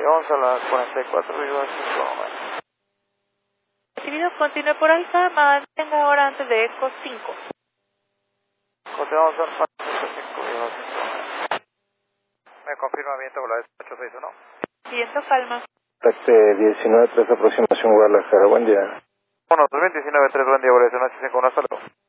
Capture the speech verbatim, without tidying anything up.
once a las cuarenta y cuatro, vivo cinco. Recibido, continúe por Alfa, mantenga ahora antes de Eco cinco. Continuamos Alfa cinco, vivo cinco. ¿Me confirma viento volar ocho seis uno? Viento calma. Taxi diecinueve tres, aproximación Guadalajara, buen día. uno, dos mil diecinueve tres, buen día, volar ocho cinco uno, hasta luego.